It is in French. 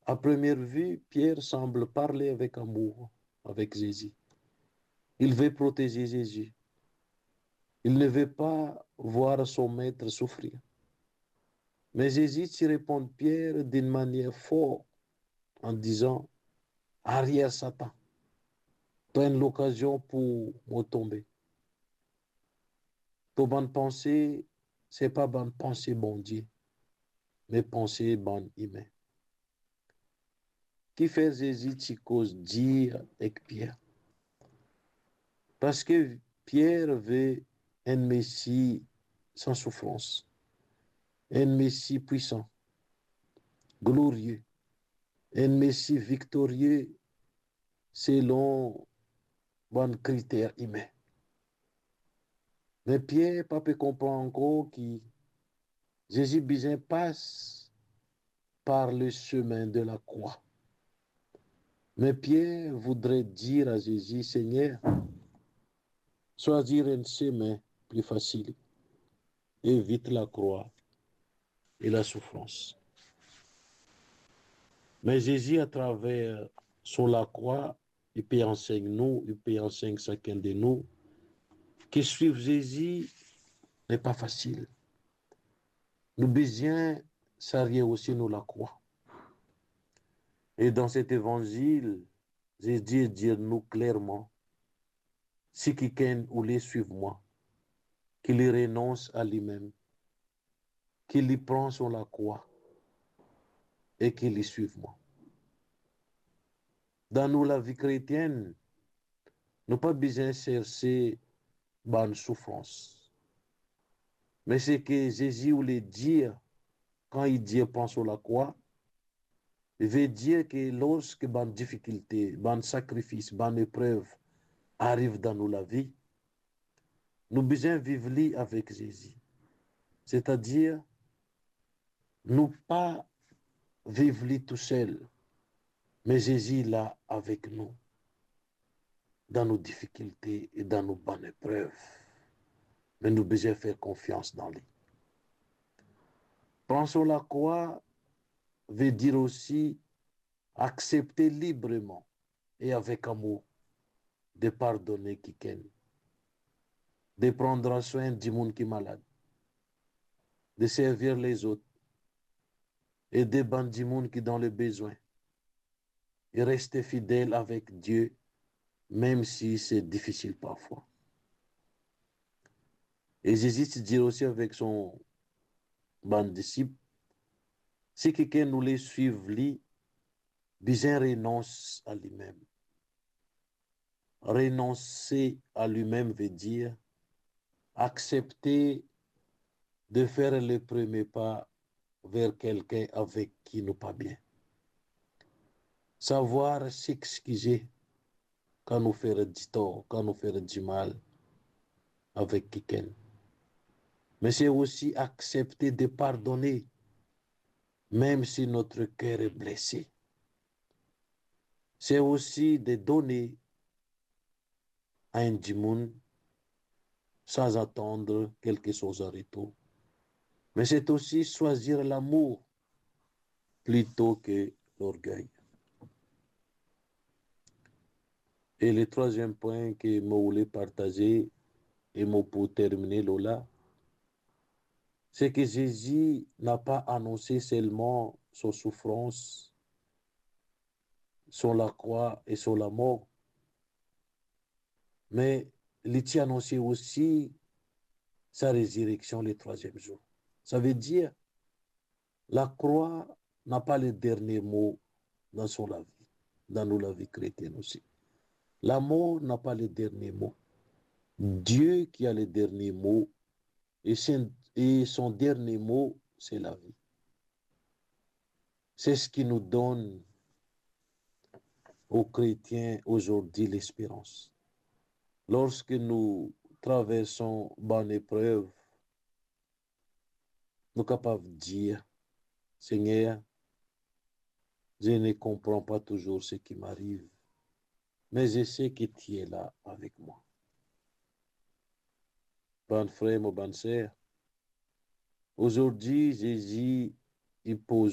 À première vue, Pierre semble parler avec amour avec Jésus. Il veut protéger Jésus. Il ne veut pas voir son maître souffrir. Mais Jésus s'y répond Pierre d'une manière forte en disant, arrière Satan, prenne l'occasion pour me tomber. Ton bonne pensée, c'est pas bonne pensée bon Dieu, mais pensée bonne humaine. Qui fait Jésus qui cause dire avec Pierre? Parce que Pierre veut un Messie sans souffrance, un Messie puissant, glorieux, un Messie victorieux selon bon critère humain. Mais Pierre, pas peut comprendre encore que Jésus besoin passe par le chemin de la croix. Mais Pierre voudrait dire à Jésus, Seigneur, choisir un chemin plus facile, évite la croix et la souffrance. Mais Jésus, à travers sur la croix, il peut enseigner nous, il peut enseigner chacun de nous que suivre Jésus n'est pas facile. Nous besoin s'arrier aussi nous la croix. Et dans cet évangile, Jésus dit nous clairement, si quelqu'un voulait suivre moi, qu'il renonce à lui-même, qu'il y prend sur la croix et qu'il y suive moi. Dans nous, la vie chrétienne, nous pas besoin de chercher bonne souffrance. Mais c'est que Jésus voulait dire, quand il dit prends sur la croix, il veut dire que lorsque bonne difficulté, bonne sacrifice, bonne épreuve arrive dans nous la vie, nous besoin vivre avec Jésus. C'est-à-dire, nous pas vivre tout seul, mais Jésus là avec nous, dans nos difficultés et dans nos bonnes épreuves. Mais nous devons faire confiance dans lui. Prendre la croix veut dire aussi accepter librement et avec amour de pardonner quelqu'un, de prendre soin du monde qui est malade, de servir les autres, aider du monde qui est dans le besoin et rester fidèle avec Dieu, même si c'est difficile parfois. Et Jésus dit aussi avec son bon disciple, si quelqu'un nous les suivre, lui, besoin renonce à lui-même. Renoncer à lui-même veut dire accepter de faire le premier pas vers quelqu'un avec qui nous pas bien. Savoir s'excuser quand nous faisons du tort, quand nous faisons du mal avec quelqu'un. Mais c'est aussi accepter de pardonner, même si notre cœur est blessé. C'est aussi de donner à un monde sans attendre quelque chose en retour. Mais c'est aussi choisir l'amour plutôt que l'orgueil. Et le troisième point que je voulais partager, et pour terminer Lola, c'est que Jésus n'a pas annoncé seulement son souffrance sur la croix et sur la mort, mais il a annoncé aussi sa résurrection le troisième jour. Ça veut dire la croix n'a pas le dernier mot dans son la vie, dans la vie chrétienne aussi. La mort n'a pas le dernier mot. Dieu qui a le dernier mot et son dernier mot, c'est la vie. C'est ce qui nous donne aux chrétiens aujourd'hui l'espérance. Lorsque nous traversons bonne épreuve, nous sommes capables de dire, Seigneur, je ne comprends pas toujours ce qui m'arrive, mais je sais que tu es là avec moi. Bon frère, mon bonne sœur, aujourd'hui, Jésus, il pose